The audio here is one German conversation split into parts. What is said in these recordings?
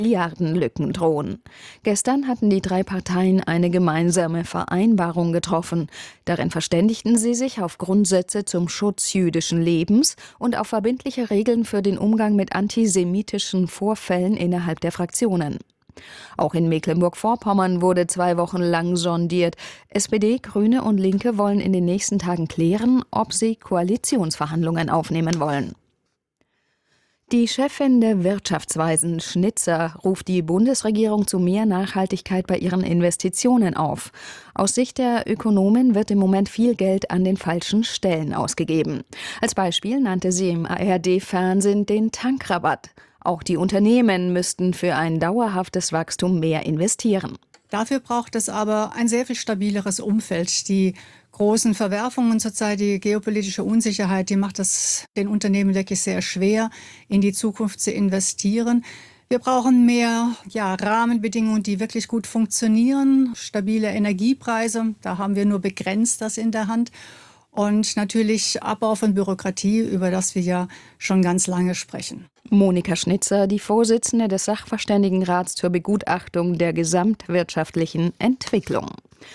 Milliardenlücken drohen. Gestern hatten die drei Parteien eine gemeinsame Vereinbarung getroffen. Darin verständigten sie sich auf Grundsätze zum Schutz jüdischen Lebens und auf verbindliche Regeln für den Umgang mit antisemitischen Vorfällen innerhalb der Fraktionen. Auch in Mecklenburg-Vorpommern wurde 2 Wochen lang sondiert. SPD, Grüne und Linke wollen in den nächsten Tagen klären, ob sie Koalitionsverhandlungen aufnehmen wollen. Die Chefin der Wirtschaftsweisen, Schnitzer, ruft die Bundesregierung zu mehr Nachhaltigkeit bei ihren Investitionen auf. Aus Sicht der Ökonomen wird im Moment viel Geld an den falschen Stellen ausgegeben. Als Beispiel nannte sie im ARD-Fernsehen den Tankrabatt. Auch die Unternehmen müssten für ein dauerhaftes Wachstum mehr investieren. Dafür braucht es aber ein sehr viel stabileres Umfeld. Die großen Verwerfungen zurzeit, die geopolitische Unsicherheit, die macht es den Unternehmen wirklich sehr schwer, in die Zukunft zu investieren. Wir brauchen mehr Rahmenbedingungen, die wirklich gut funktionieren. Stabile Energiepreise, da haben wir nur begrenzt das in der Hand. Und natürlich Abbau von Bürokratie, über das wir ja schon ganz lange sprechen. Monika Schnitzer, die Vorsitzende des Sachverständigenrats zur Begutachtung der gesamtwirtschaftlichen Entwicklung.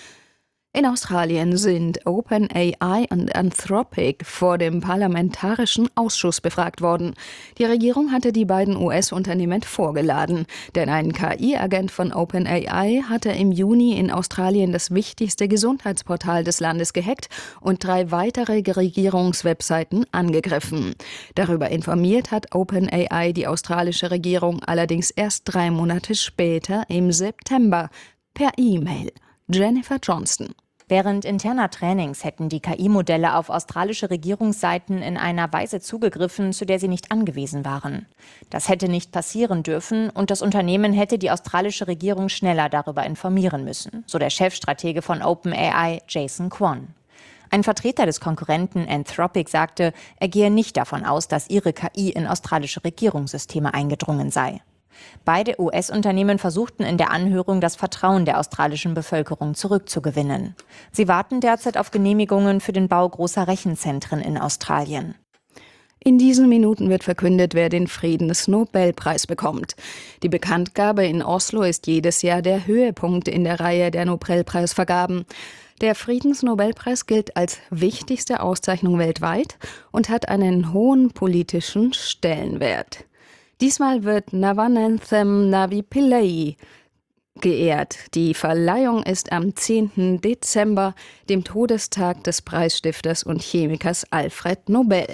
In Australien sind OpenAI und Anthropic vor dem Parlamentarischen Ausschuss befragt worden. Die Regierung hatte die beiden US-Unternehmen vorgeladen, denn ein KI-Agent von OpenAI hatte im Juni in Australien das wichtigste Gesundheitsportal des Landes gehackt und 3 weitere Regierungswebseiten angegriffen. Darüber informiert hat OpenAI die australische Regierung allerdings erst 3 Monate später, im September, per E-Mail. Jennifer Johnston. Während interner Trainings hätten die KI-Modelle auf australische Regierungsseiten in einer Weise zugegriffen, zu der sie nicht angewiesen waren. Das hätte nicht passieren dürfen und das Unternehmen hätte die australische Regierung schneller darüber informieren müssen, so der Chefstratege von OpenAI, Jason Kwon. Ein Vertreter des Konkurrenten Anthropic sagte, er gehe nicht davon aus, dass ihre KI in australische Regierungssysteme eingedrungen sei. Beide US-Unternehmen versuchten in der Anhörung, das Vertrauen der australischen Bevölkerung zurückzugewinnen. Sie warten derzeit auf Genehmigungen für den Bau großer Rechenzentren in Australien. In diesen Minuten wird verkündet, wer den Friedensnobelpreis bekommt. Die Bekanntgabe in Oslo ist jedes Jahr der Höhepunkt in der Reihe der Nobelpreisvergaben. Der Friedensnobelpreis gilt als wichtigste Auszeichnung weltweit und hat einen hohen politischen Stellenwert. Diesmal wird Navananthem Navi Pillay geehrt. Die Verleihung ist am 10. Dezember, dem Todestag des Preisstifters und Chemikers Alfred Nobel.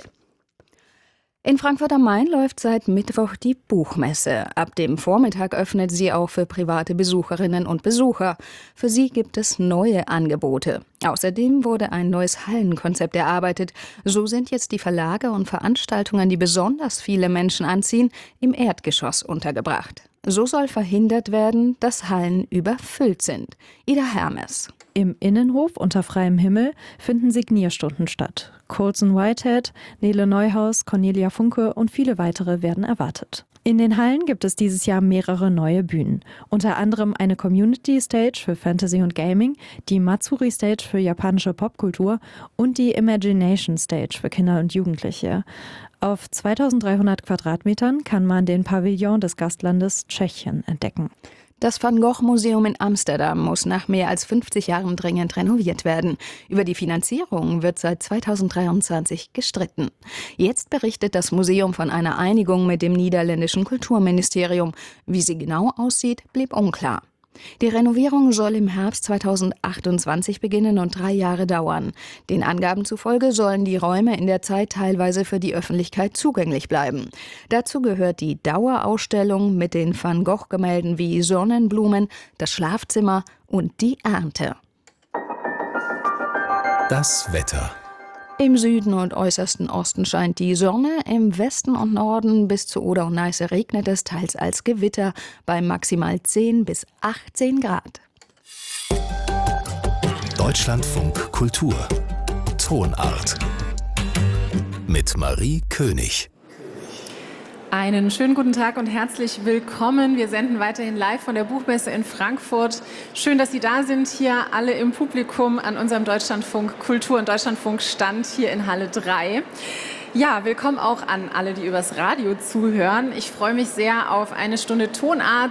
In Frankfurt am Main läuft seit Mittwoch die Buchmesse. Ab dem Vormittag öffnet sie auch für private Besucherinnen und Besucher. Für sie gibt es neue Angebote. Außerdem wurde ein neues Hallenkonzept erarbeitet. So sind jetzt die Verlage und Veranstaltungen, die besonders viele Menschen anziehen, im Erdgeschoss untergebracht. So soll verhindert werden, dass Hallen überfüllt sind. Ida Hermes. Im Innenhof unter freiem Himmel finden Signierstunden statt. Colson Whitehead, Nele Neuhaus, Cornelia Funke und viele weitere werden erwartet. In den Hallen gibt es dieses Jahr mehrere neue Bühnen. Unter anderem eine Community Stage für Fantasy und Gaming, die Matsuri Stage für japanische Popkultur und die Imagination Stage für Kinder und Jugendliche. Auf 2300 Quadratmetern kann man den Pavillon des Gastlandes Tschechien entdecken. Das Van Gogh Museum in Amsterdam muss nach mehr als 50 Jahren dringend renoviert werden. Über die Finanzierung wird seit 2023 gestritten. Jetzt berichtet das Museum von einer Einigung mit dem niederländischen Kulturministerium. Wie sie genau aussieht, blieb unklar. Die Renovierung soll im Herbst 2028 beginnen und 3 Jahre dauern. Den Angaben zufolge sollen die Räume in der Zeit teilweise für die Öffentlichkeit zugänglich bleiben. Dazu gehört die Dauerausstellung mit den Van Gogh-Gemälden wie Sonnenblumen, das Schlafzimmer und die Ernte. Das Wetter. Im Süden und äußersten Osten scheint die Sonne, im Westen und Norden bis zu Oder und Neiße regnet es, teils als Gewitter, bei maximal 10 bis 18 Grad. Deutschlandfunk Kultur. Tonart. Mit Marie König. Einen schönen guten Tag und herzlich willkommen. Wir senden weiterhin live von der Buchmesse in Frankfurt. Schön, dass Sie da sind, hier alle im Publikum an unserem Deutschlandfunk Kultur und Deutschlandfunk Stand hier in Halle 3. Ja, willkommen auch an alle, die übers Radio zuhören. Ich freue mich sehr auf eine Stunde Tonart